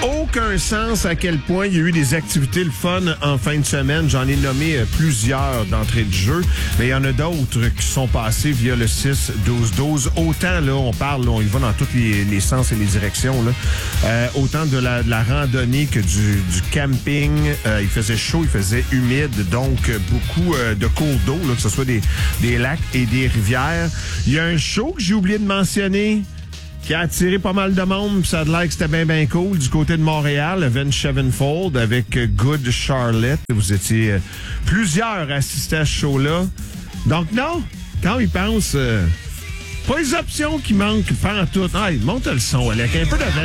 aucun sens à quel point il y a eu des activités le fun en fin de semaine. J'en ai nommé plusieurs d'entrée de jeu, mais il y en a d'autres qui sont passés via le 6-12-12. Autant, là, on parle, là, on y va dans tous les sens et les directions, là. Autant de la randonnée que du camping. Il faisait chaud, il faisait humide, donc beaucoup de cours d'eau, là, que ce soit des lacs et des rivières. Il y a un show que j'ai oublié de mentionner qui a attiré pas mal de monde, puis ça a l'air que c'était bien cool, du côté de Montréal, Avenged Sevenfold, avec Good Charlotte. Vous étiez plusieurs à assister à ce show-là. Donc non, quand ils pensent, pas les options qui manquent, pas en tout. Ah, monte le son, avec un peu de